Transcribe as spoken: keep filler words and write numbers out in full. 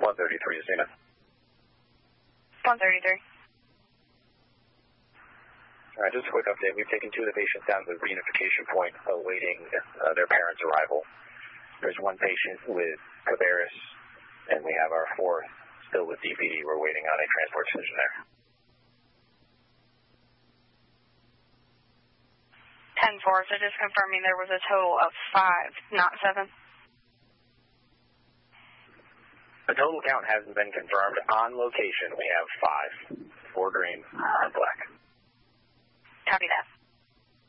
one thirty-three is Zenith. one thirty-three. All right, just a quick update. We've taken two of the patients down to the reunification point awaiting uh, their parents' arrival. There's one patient with Cabarrus, and we have our fourth still with D P D. We're waiting on a transport decision there. ten four, so just confirming there was a total of five, not seven. The total count hasn't been confirmed. On location, we have five. Four green, one black. Copy that.